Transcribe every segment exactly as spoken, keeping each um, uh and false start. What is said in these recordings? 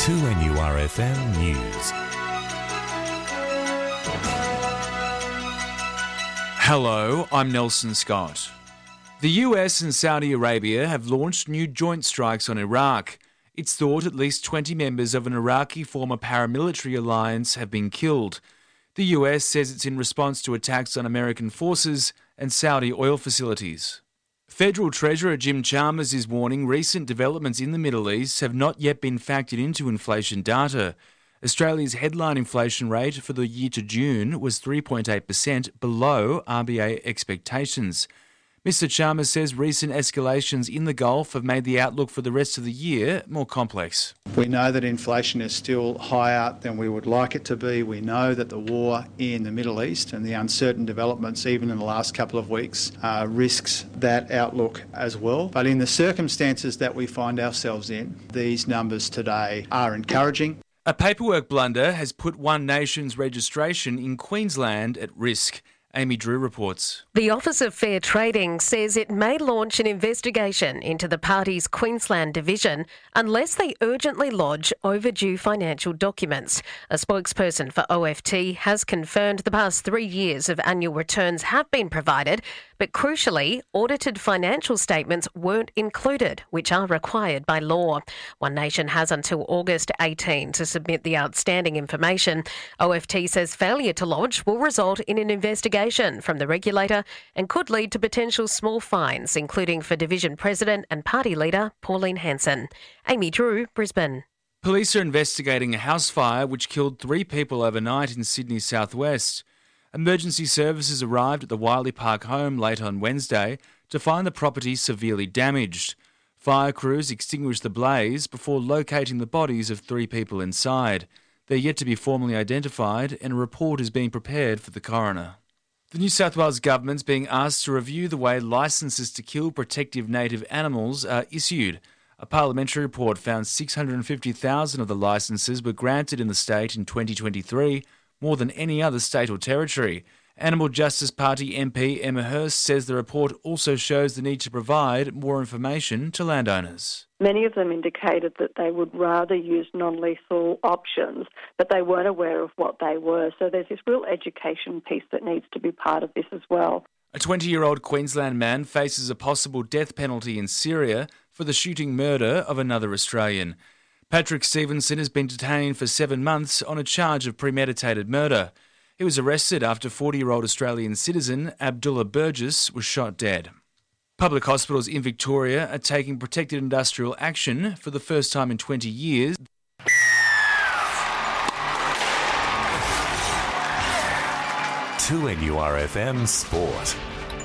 two N U R F M News. Hello, I'm Nelson Scott. The U S and Saudi Arabia have launched new joint strikes on Iraq. It's thought at least twenty members of an Iraqi former paramilitary alliance have been killed. The U S says it's in response to attacks on American forces and Saudi oil facilities. Federal Treasurer Jim Chalmers is warning recent developments in the Middle East have not yet been factored into inflation data. Australia's headline inflation rate for the year to June was three point eight percent, below R B A expectations. Mister Chalmers says recent escalations in the Gulf have made the outlook for the rest of the year more complex. We know that inflation is still higher than we would like it to be. We know that the war in the Middle East and the uncertain developments, even in the last couple of weeks, uh, risks that outlook as well. But in the circumstances that we find ourselves in, these numbers today are encouraging. A paperwork blunder has put One Nation's registration in Queensland at risk. Amy Drew reports. The Office of Fair Trading says it may launch an investigation into the party's Queensland division unless they urgently lodge overdue financial documents. A spokesperson for O F T has confirmed the past three years of annual returns have been provided, but crucially, audited financial statements weren't included, which are required by law. One Nation has until August eighteenth to submit the outstanding information. O F T says failure to lodge will result in an investigation from the regulator and could lead to potential small fines, including for Division President and Party Leader Pauline Hanson. Amy Drew, Brisbane. Police are investigating a house fire which killed three people overnight in Sydney's southwest. Emergency services arrived at the Wiley Park home late on Wednesday to find the property severely damaged. Fire crews extinguished the blaze before locating the bodies of three people inside. They're yet to be formally identified, and a report is being prepared for the coroner. The New South Wales government's being asked to review the way licences to kill protective native animals are issued. A parliamentary report found six hundred fifty thousand of the licences were granted in the state in twenty twenty-three, more than any other state or territory. Animal Justice Party M P Emma Hurst says the report also shows the need to provide more information to landowners. Many of them indicated that they would rather use non-lethal options, but they weren't aware of what they were. So there's this real education piece that needs to be part of this as well. A twenty-year-old Queensland man faces a possible death penalty in Syria for the shooting murder of another Australian. Patrick Stevenson has been detained for seven months on a charge of premeditated murder. He was arrested after forty-year-old Australian citizen Abdullah Burgess was shot dead. Public hospitals in Victoria are taking protected industrial action for the first time in twenty years. two N U R F M Sport.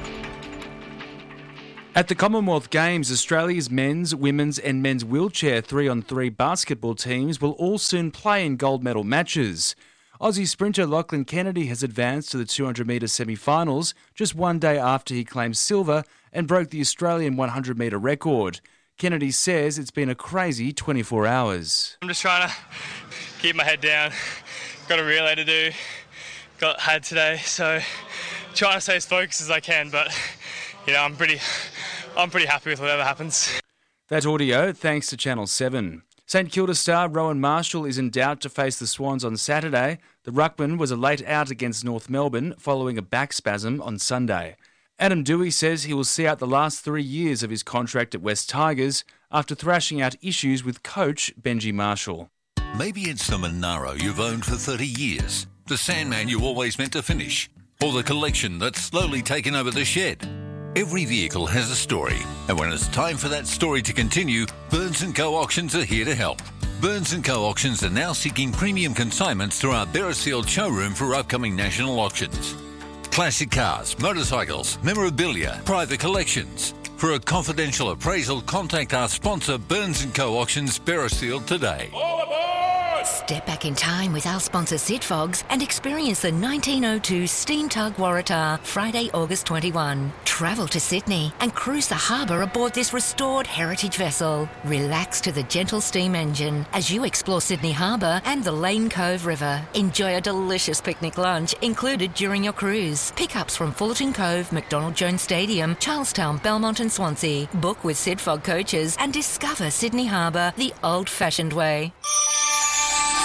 At the Commonwealth Games, Australia's men's, women's and men's wheelchair three-on-three basketball teams will all soon play in gold medal matches. Aussie sprinter Lachlan Kennedy has advanced to the two hundred metre semi-finals just one day after he claimed silver and broke the Australian one hundred metre record. Kennedy says it's been a crazy twenty-four hours. I'm just trying to keep my head down. Got a relay to do. Got had today, so trying to stay as focused as I can, but you know, I'm pretty I'm pretty happy with whatever happens. That audio thanks to Channel seven. St Kilda star Rowan Marshall is in doubt to face the Swans on Saturday. The ruckman was a late out against North Melbourne following a back spasm on Sunday. Adam Dewey says he will see out the last three years of his contract at West Tigers after thrashing out issues with coach Benji Marshall. Maybe it's the Monaro you've owned for thirty years, the Sandman you always meant to finish, or the collection that's slowly taken over the shed. Every vehicle has a story, and when it's time for that story to continue, Burns and Co Auctions are here to help. Burns and Co Auctions are now seeking premium consignments through our Beresfield showroom for upcoming national auctions. Classic cars, motorcycles, memorabilia, private collections. For a confidential appraisal, contact our sponsor Burns and Co Auctions Beresfield today. All aboard! Step back in time with our sponsor Sidfogs and experience the nineteen oh two Steam Tug Waratah Friday, August twenty-first. Travel to Sydney and cruise the harbour aboard this restored heritage vessel. Relax to the gentle steam engine as you explore Sydney Harbour and the Lane Cove River. Enjoy a delicious picnic lunch included during your cruise. Pickups from Fullerton Cove, McDonald Jones Stadium, Charlestown, Belmont and Swansea. Book with Sidfog coaches and discover Sydney Harbour the old-fashioned way.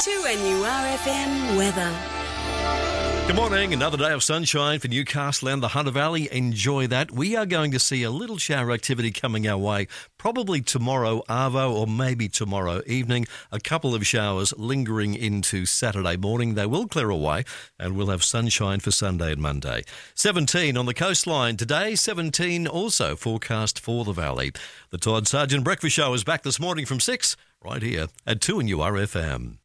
two N U R F M weather. Good morning. Another day of sunshine for Newcastle and the Hunter Valley. Enjoy that. We are going to see a little shower activity coming our way, probably tomorrow, arvo, or maybe tomorrow evening. A couple of showers lingering into Saturday morning. They will clear away and we'll have sunshine for Sunday and Monday. seventeen on the coastline today, seventeen also forecast for the valley. The Todd Sargent Breakfast Show is back this morning from six, right here at two N U R F M.